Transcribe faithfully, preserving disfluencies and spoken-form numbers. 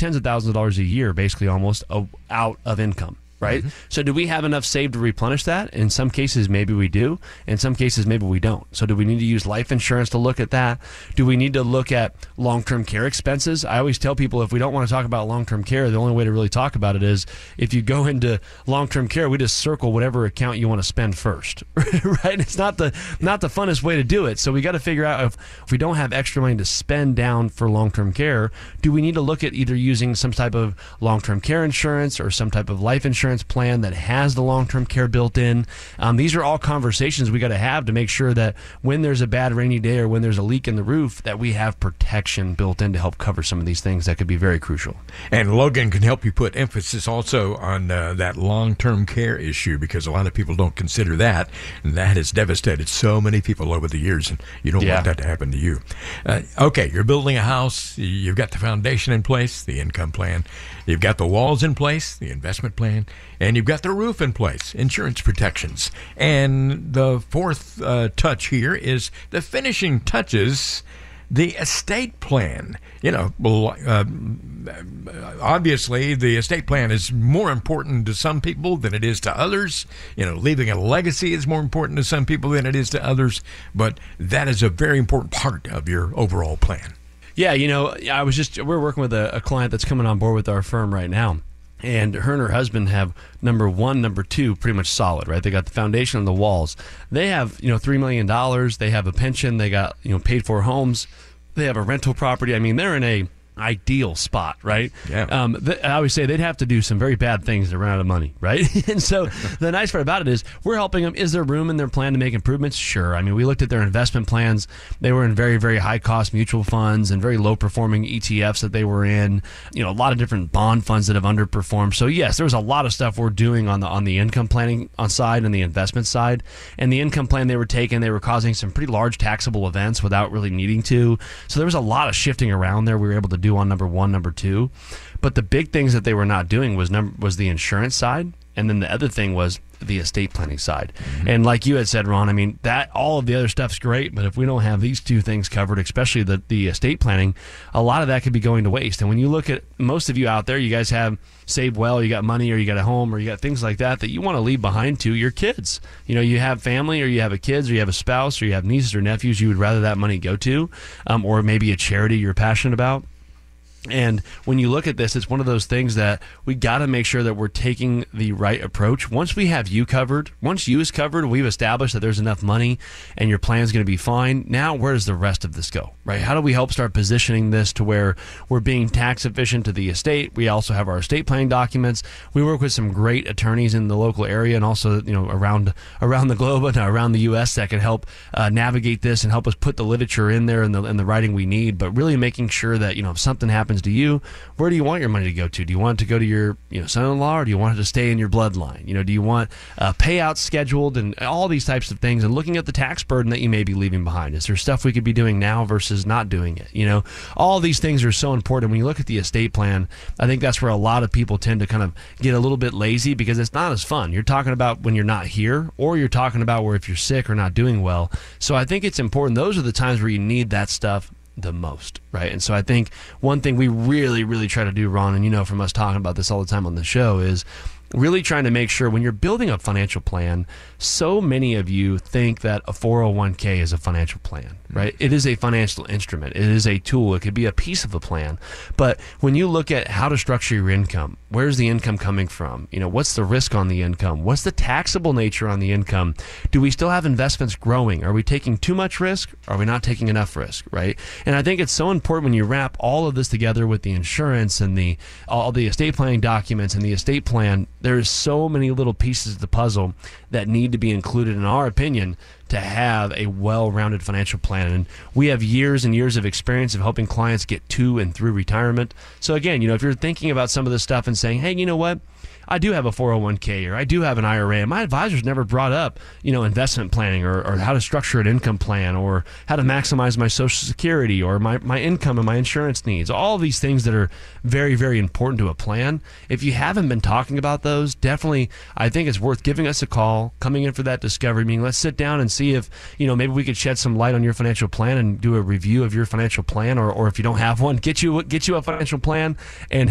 tens of thousands of dollars a year, basically almost uh, out of income. Right? Mm-hmm. So do we have enough saved to replenish that? In some cases, maybe we do. In some cases, maybe we don't. So do we need to use life insurance to look at that? Do we need to look at long-term care expenses? I always tell people if we don't want to talk about long-term care, the only way to really talk about it is if you go into long-term care, we just circle whatever account you want to spend first. Right? It's not the not the funnest way to do it. So we got to figure out if, if we don't have extra money to spend down for long-term care, do we need to look at either using some type of long-term care insurance or some type of life insurance plan that has the long-term care built in? Um, these are all conversations we got to have to make sure that when there's a bad rainy day or when there's a leak in the roof, that we have protection built in to help cover some of these things that could be very crucial. And Logan can help you put emphasis also on uh, that long-term care issue, because a lot of people don't consider that, and that has devastated so many people over the years, and you don't Yeah. want that to happen to you. Uh, okay, you're building a house, you've got the foundation in place, the income plan, you've got the walls in place, the investment plan, and you've got the roof in place, insurance protections. And the fourth uh, touch here is the finishing touches, the estate plan. You know, well, uh, obviously the estate plan is more important to some people than it is to others. You know, leaving a legacy is more important to some people than it is to others. But that is a very important part of your overall plan. Yeah, you know, I was just we're working with a, a client that's coming on board with our firm right now. And her and her husband have number one, number two, pretty much solid, right? They got the foundation on the walls. They have, you know, three million dollars. They have a pension. They got, you know, paid for homes. They have a rental property. I mean, they're in a ideal spot, right? Yeah. Um, th- I always say they'd have to do some very bad things to run out of money, right? And so the nice part about it is we're helping them. Is there room in their plan to make improvements? Sure. I mean, we looked at their investment plans. They were in very, very high cost mutual funds and very low performing E T Fs that they were in, you know, a lot of different bond funds that have underperformed. So yes, there was a lot of stuff we're doing on the, on the income planning on side and the investment side. And the income plan they were taking, they were causing some pretty large taxable events without really needing to. So there was a lot of shifting around there we were able to do on number one, number two. But the big things that they were not doing was number was the insurance side, and then the other thing was the estate planning side. Mm-hmm. And like you had said, Ron, I mean, that all of the other stuff's great, but if we don't have these two things covered, especially the, the estate planning, a lot of that could be going to waste. And when you look at most of you out there, you guys have saved well, you got money or you got a home or you got things like that that you want to leave behind to your kids. You know, you have family or you have a kids or you have a spouse or you have nieces or nephews you would rather that money go to, um, or maybe a charity you're passionate about. And when you look at this, it's one of those things that we got to make sure that we're taking the right approach. Once we have you covered, once you is covered, we've established that there's enough money and your plan is going to be fine. Now, where does the rest of this go, right? How do we help start positioning this to where we're being tax efficient to the estate? We also have our estate planning documents. We work with some great attorneys in the local area and also, you know, around around the globe and around the U S that can help uh, navigate this and help us put the literature in there and the, and the writing we need, but really making sure that, you know, if something happens to you, where do you want your money to go to? Do you want it to go to your, you know, son-in-law, or do you want it to stay in your bloodline? You know, do you want uh, payouts scheduled and all these types of things, and looking at the tax burden that you may be leaving behind? Is there stuff we could be doing now versus not doing it? You know, all these things are so important. When you look at the estate plan, I think that's where a lot of people tend to kind of get a little bit lazy because it's not as fun. You're talking about when you're not here, or you're talking about where if you're sick or not doing well. So I think it's important. Those are the times where you need that stuff the most, right? And so I think one thing we really, really try to do, Ron, and you know from us talking about this all the time on the show, is really trying to make sure when you're building a financial plan, so many of you think that a four oh one k is a financial plan, right? It is a financial instrument. It is a tool. It could be a piece of a plan. But when you look at how to structure your income, where's the income coming from? You know, what's the risk on the income? What's the taxable nature on the income? Do we still have investments growing? Are we taking too much risk? Are we not taking enough risk, right? And I think it's so important when you wrap all of this together with the insurance and the all the estate planning documents and the estate plan. There's so many little pieces of the puzzle that need to be included, in our opinion, to have a well-rounded financial plan. And we have years and years of experience of helping clients get to and through retirement. So again, you know, if you're thinking about some of this stuff and saying, hey, you know what? I do have a four oh one k or I do have an I R A. And my advisors never brought up, you know, investment planning or, or how to structure an income plan or how to maximize my Social Security or my, my income and my insurance needs. All of these things that are very, very important to a plan. If you haven't been talking about those, definitely I think it's worth giving us a call, coming in for that discovery meeting. Let's sit down and see if, you know, maybe we could shed some light on your financial plan and do a review of your financial plan, or, or if you don't have one, get you get you a financial plan and